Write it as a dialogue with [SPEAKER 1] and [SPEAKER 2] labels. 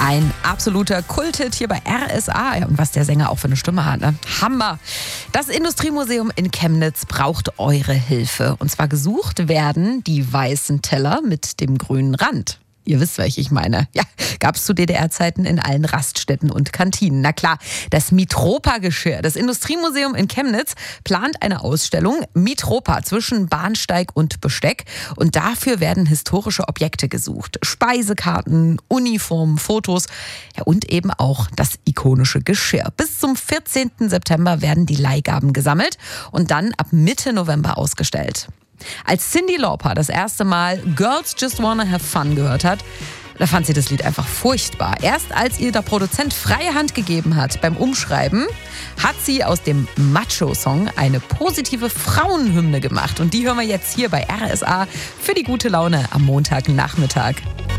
[SPEAKER 1] Ein absoluter Kulthit hier bei RSA. Ja, und was der Sänger auch für eine Stimme hat, ne? Hammer. Das Industriemuseum in Chemnitz braucht eure Hilfe. Und zwar gesucht werden die weißen Teller mit dem grünen Rand. Ihr wisst, welche ich meine. Ja, gab es zu DDR-Zeiten in allen Raststätten und Kantinen. Na klar, das Mitropa-Geschirr. Das Industriemuseum in Chemnitz plant eine Ausstellung Mitropa zwischen Bahnsteig und Besteck. Und dafür werden historische Objekte gesucht. Speisekarten, Uniformen, Fotos, ja, und eben auch das ikonische Geschirr. Bis zum 14. September werden die Leihgaben gesammelt und dann ab Mitte November ausgestellt. Als Cyndi Lauper das erste Mal Girls Just Wanna Have Fun gehört hat, da fand sie das Lied einfach furchtbar. Erst als ihr der Produzent freie Hand gegeben hat beim Umschreiben, hat sie aus dem Macho-Song eine positive Frauenhymne gemacht. Und die hören wir jetzt hier bei RSA für die gute Laune am Montagnachmittag.